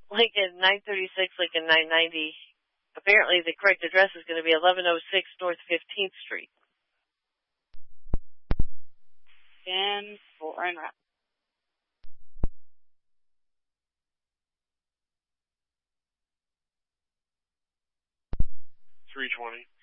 Lincoln 936, Lincoln 990. Apparently the correct address is going to be 1106 North 15th Street. 10-4 en route. 320.